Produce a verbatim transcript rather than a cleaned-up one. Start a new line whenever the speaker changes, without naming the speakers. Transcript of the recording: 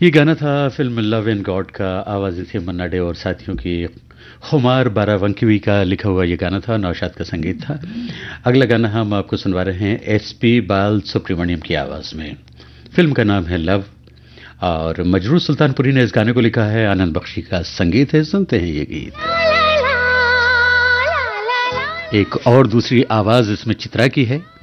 ये गाना था फिल्म लव एंड गॉड का। आवाज़ थी मन्ना डे और साथियों की। खुमार बारावंकी का लिखा हुआ ये गाना था, नौशाद का संगीत था। अगला गाना हम आपको सुनवा रहे हैं एस पी बाल सुब्रमण्यम की आवाज़ में। फिल्म का नाम है लव और मजरूर सुल्तानपुरी ने इस गाने को लिखा है। आनंद बख्शी का संगीत है। सुनते हैं ये गीत। एक और दूसरी आवाज़ इसमें चित्रा की है।